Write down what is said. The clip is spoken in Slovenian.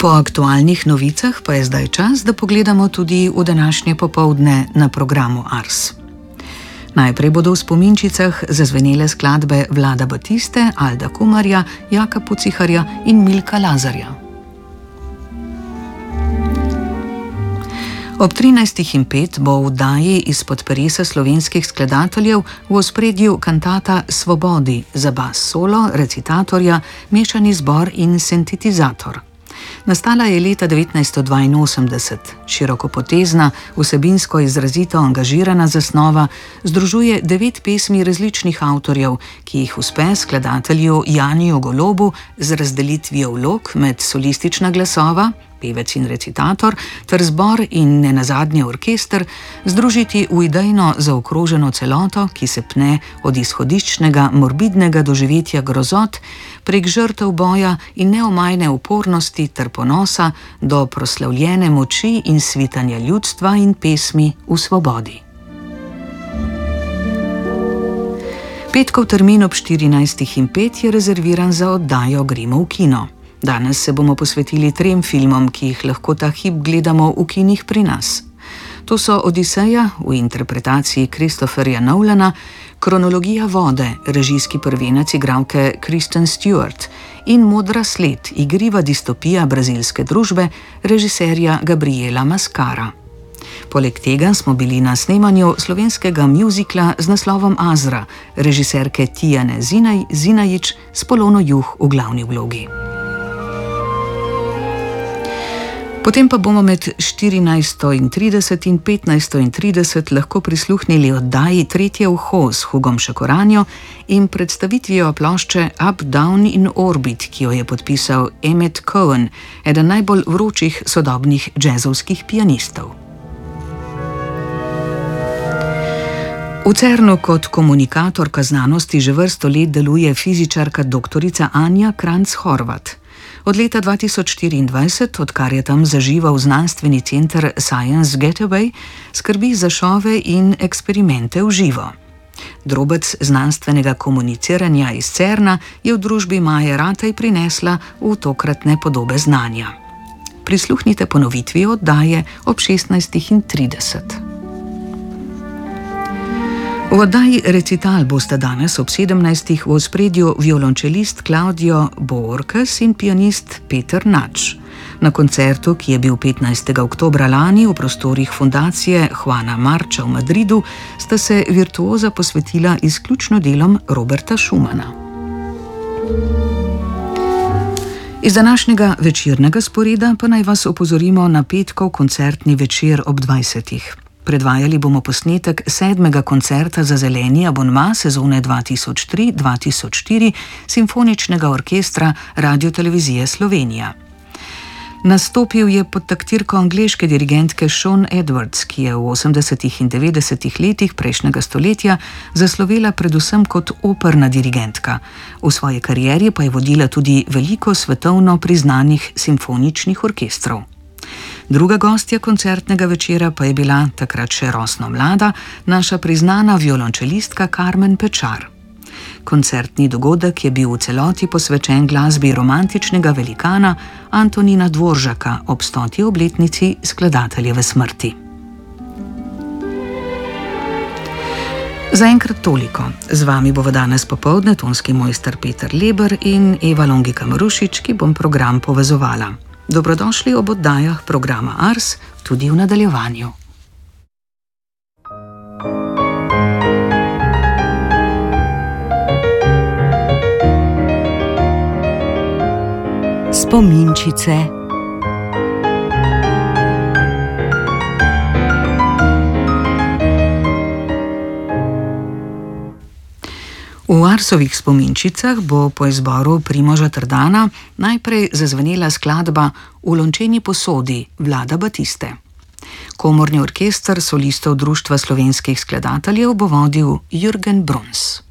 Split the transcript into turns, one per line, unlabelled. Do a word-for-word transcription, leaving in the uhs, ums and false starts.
Po aktualnih novicah pa je zdaj čas, da pogledamo tudi v današnje popoldne na programu Ars. Najprej bodo v spominčicah zazvenele skladbe Vlada Batiste, Alda Kumarja, Jaka Puciharja in Milka Lazarja. Ob trinajstih in pet bo v oddaji izpod peresa slovenskih skladateljev v ospredju kantata Svobodi za bas solo, recitatorja, mešani zbor in sintetizator. Nastala je leta devetnajststo dvainosemdeset. Širokopotezna, vsebinsko izrazito angažirana zasnova združuje devet pesmi različnih avtorjev, ki jih uspe skladatelju Janiju Golobu z razdelitvijo vlog med solistična glasova, pevec in recitator, ter zbor in nenazadnje orkester združiti v idejno zaokroženo celoto, ki se pne od izhodiščnega morbidnega doživetja grozot prek žrtev boja in neomajne upornosti ter ponosa do proslavljene moči in svitanja ljudstva in pesmi v svobodi. Petkov termin ob štirinajstih in pet je rezerviran za oddajo Gremo v kino. Danes se bomo posvetili trem filmom, ki jih lahko ta hip gledamo v kinih pri nas. To so Odiseja v interpretaciji Christopherja Nolana, Kronologija vode, režijski prvenec igralke Kristen Stewart in Modra sled, igriva distopija brazilske družbe, režiserja Gabriela Mascara. Poleg tega smo bili na snemanju slovenskega mjuzikla z naslovom Azra, režiserke Tijane Zinaj, Zinajić s Polono Juh v glavni vlogi. Potem pa bomo med štirinajststo trideset in petnajststo trideset lahko prisluhnili oddaji Tretje uho s Hugom Šakoranjo in predstavitvijo plošče Up, Down in Orbit, ki jo je podpisal Emmett Cohen, eden najbolj vročih sodobnih džezovskih pianistov. V Cernu kot komunikatorka znanosti že vrsto let deluje fizičarka doktorica Anja Kranjc-Horvat. Od leta dva tisoč štiriindvajset, odkar je tam zažival znanstveni center Science Getaway, skrbi za šove in eksperimente v živo. Drobec znanstvenega komuniciranja iz Cerna je v družbi Maje Rataj prinesla v tokratne podobe znanja. Prisluhnite ponovitvi oddaje ob šestnajstih in trideset. V oddaji Recital bosta danes ob sedemnajstih v ospredju violončelist Claudio Boorkes in pianist Peter Nač. Na koncertu, ki je bil petnajstega oktobra lani v prostorih fundacije Juana Marča v Madridu, sta se virtuoza posvetila izključno delom Roberta Schumana. Iz današnjega večernega sporeda pa naj vas opozorimo na petkov koncertni večer ob dvajsetih. Predvajali bomo posnetek sedmega koncerta za zeleni abonma sezone dva tisoč tri dva tisoč štiri Simfoničnega orkestra Radiotelevizije Slovenija. Nastopil je pod taktirko angleške dirigentke Shawn Edwards, ki je v osemdesetih in devetdesetih letih prejšnjega stoletja zaslovela predvsem kot operna dirigentka. V svoji karieri pa je vodila tudi veliko svetovno priznanih simfoničnih orkestrov. Druga gostja koncertnega večera pa je bila takrat še rosno mlada, naša priznana violončelistka Carmen Pečar. Koncertni dogodek je bil v celoti posvečen glasbi romantičnega velikana Antonina Dvoržaka ob stoti obletnici skladateljeve smrti. Zaenkrat toliko. Z vami bo danes popoldne tonski mojster Peter Leber in Eva Longika Marušič, ki bom program povezovala. Dobrodošli ob oddajah programa Ars tudi v nadaljevanju. Spominčice. V Arsovih spominčicah bo po izboru Primoža Trdana najprej zazvenela skladba V lončeni posodi Vlada Batiste. Komorni orkester solistov Društva slovenskih skladateljev bo vodil Jürgen Bruns.